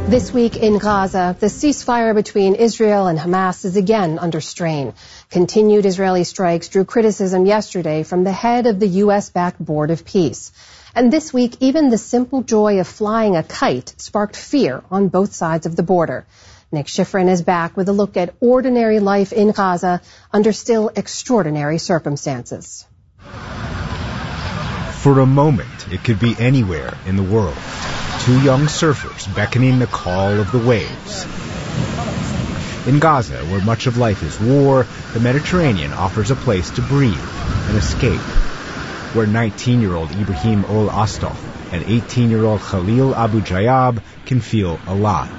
This week in Gaza, the ceasefire between Israel and Hamas is again under strain. Continued Israeli strikes drew criticism yesterday from the head of the U.S.-backed Board of Peace. And this week, even the simple joy of flying a kite sparked fear on both sides of the border. Nick Schifrin is back with a look at ordinary life in Gaza under still extraordinary circumstances. For a moment, it could be anywhere in the world. Two young surfers beckoning the call of the waves. In Gaza, where much of life is war, the Mediterranean offers a place to breathe and escape. Where 19-year-old Ibrahim Ol Astof and 18-year-old Khalil Abu Jayab can feel alive.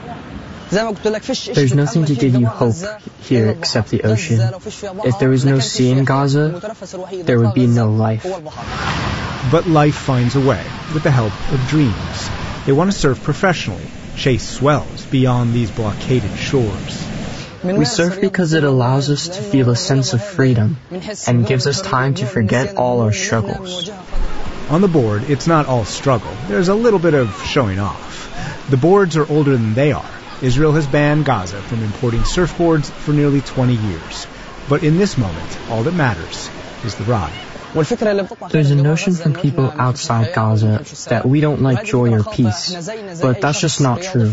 There's nothing to give you hope here except the ocean. If there was no sea in Gaza, there would be no life. But life finds a way with the help of dreams. They want to surf professionally, chase swells beyond these blockaded shores. We surf because it allows us to feel a sense of freedom and gives us time to forget all our struggles. On the board, it's not all struggle. There's a little bit of showing off. The boards are older than they are. Israel has banned Gaza from importing surfboards for nearly 20 years. But in this moment, all that matters is the ride. There's a notion from people outside Gaza that we don't like joy or peace, but that's just not true.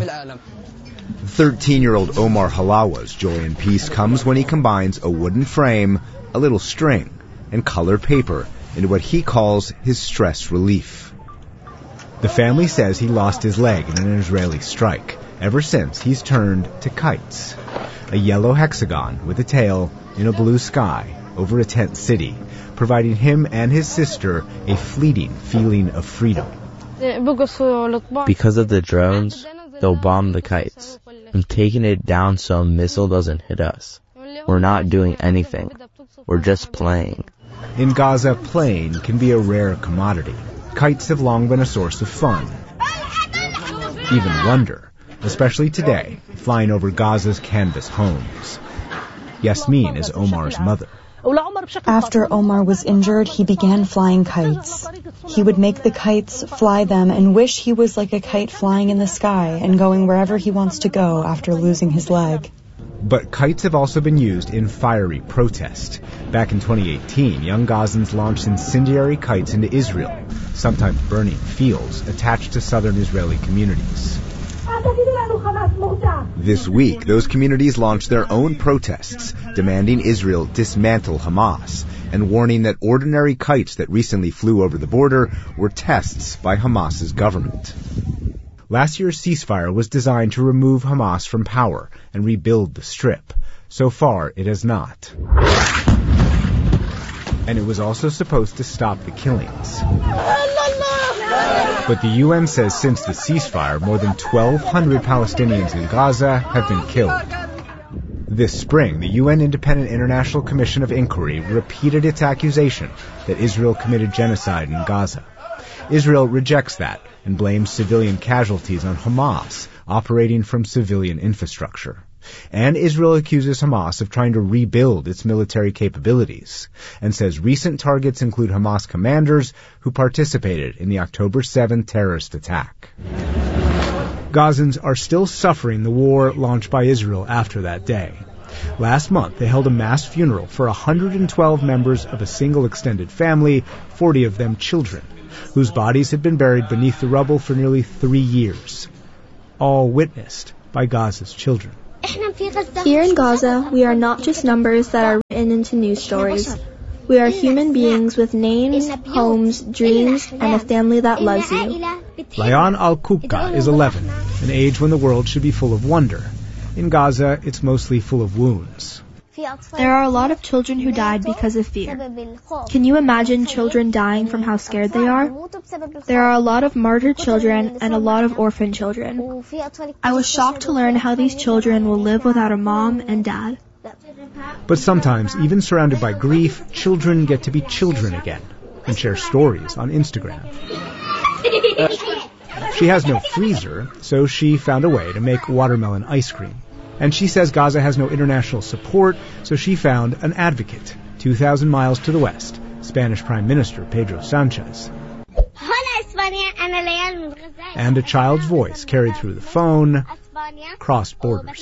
13-year-old Omar Halawa's joy and peace comes when he combines a wooden frame, a little string, and colored paper into what he calls his stress relief. The family says he lost his leg in an Israeli strike. Ever since, he's turned to kites. A yellow hexagon with a tail in a blue sky over a tent city, providing him and his sister a fleeting feeling of freedom. Because of the drones, they'll bomb the kites. I'm taking it down so a missile doesn't hit us. We're not doing anything. We're just playing. In Gaza, playing can be a rare commodity. Kites have long been a source of fun, even wonder, especially today, flying over Gaza's canvas homes. Yasmin is Omar's mother. After Omar was injured, he began flying kites. He would make the kites, fly them, and wish he was like a kite flying in the sky and going wherever he wants to go after losing his leg. But kites have also been used in fiery protest. Back in 2018, young Gazans launched incendiary kites into Israel, sometimes burning fields attached to southern Israeli communities. This week, those communities launched their own protests, demanding Israel dismantle Hamas, and warning that ordinary kites that recently flew over the border were tests by Hamas's government. Last year's ceasefire was designed to remove Hamas from power and rebuild the Strip. So far, it has not. And it was also supposed to stop the killings. But the UN says since the ceasefire, more than 1,200 Palestinians in Gaza have been killed. This spring, the UN Independent International Commission of Inquiry repeated its accusation that Israel committed genocide in Gaza. Israel rejects that and blames civilian casualties on Hamas, operating from civilian infrastructure. And Israel accuses Hamas of trying to rebuild its military capabilities, and says recent targets include Hamas commanders who participated in the October 7 terrorist attack. Gazans are still suffering the war launched by Israel after that day. Last month, they held a mass funeral for 112 members of a single extended family, 40 of them children, whose bodies had been buried beneath the rubble for nearly 3 years, all witnessed by Gaza's children. Here in Gaza, we are not just numbers that are written into news stories. We are human beings with names, homes, dreams, and a family that loves you. Layan Al-Kubka is 11, an age when the world should be full of wonder. In Gaza, it's mostly full of wounds. There are a lot of children who died because of fear. Can you imagine children dying from how scared they are? There are a lot of martyred children and a lot of orphan children. I was shocked to learn how these children will live without a mom and dad. But sometimes, even surrounded by grief, children get to be children again and share stories on Instagram. She has no freezer, so she found a way to make watermelon ice cream. And she says Gaza has no international support, so she found an advocate 2,000 miles to the west, Spanish Prime Minister Pedro Sanchez. And a child's voice carried through the phone crossed borders.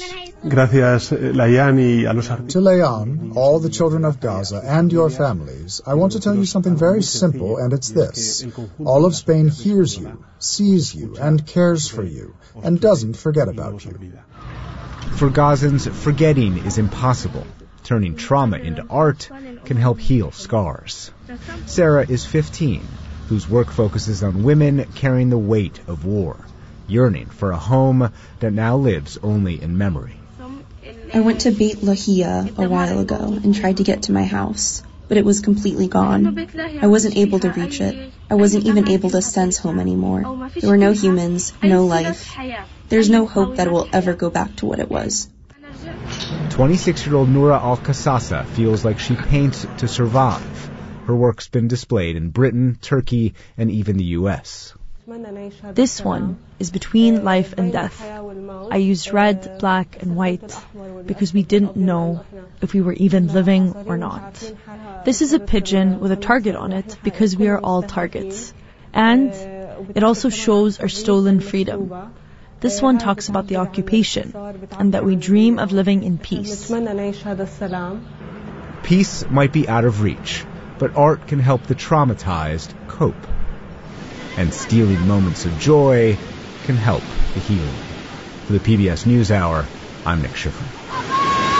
To Leon, all the children of Gaza, and your families, I want to tell you something very simple, and it's this. All of Spain hears you, sees you, and cares for you, and doesn't forget about you. For Gazans, forgetting is impossible. Turning trauma into art can help heal scars. Sarah is 15, whose work focuses on women carrying the weight of war, yearning for a home that now lives only in memory. I went to Beit Lahia a while ago and tried to get to my house, but it was completely gone. I wasn't able to reach it. I wasn't even able to sense home anymore. There were no humans, no life. There's no hope that it will ever go back to what it was. 26-year-old Noura Al-Qasasa feels like she paints to survive. Her work's been displayed in Britain, Turkey, and even the U.S. This one is between life and death. I used red, black, and white because we didn't know if we were even living or not. This is a pigeon with a target on it because we are all targets. And it also shows our stolen freedom. This one talks about the occupation and that we dream of living in peace. Peace might be out of reach, but art can help the traumatized cope. And stealing moments of joy can help the healing. For the PBS NewsHour, I'm Nick Schifrin.